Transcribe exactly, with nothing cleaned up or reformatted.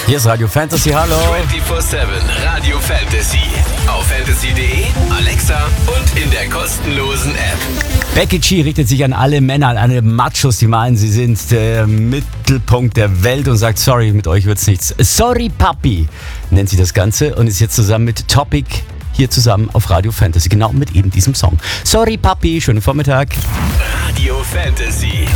Hier ist Radio Fantasy, hallo. vierundzwanzig sieben Radio Fantasy. Auf fantasy punkt de, Alexa und in der kostenlosen App. Becky G richtet sich an alle Männer, an alle Machos, die meinen, sie sind der Mittelpunkt der Welt und sagt, sorry, mit euch wird's nichts. Sorry Papi nennt sie das Ganze und ist jetzt zusammen mit Topic hier zusammen auf Radio Fantasy, genau mit eben diesem Song. Sorry Papi, schönen Vormittag. Radio Fantasy.